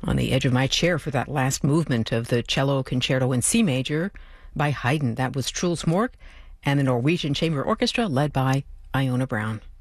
on the edge of my chair for that last movement of the cello concerto in C major by Haydn. That was Truls Mork and the Norwegian Chamber Orchestra led by Iona Brown.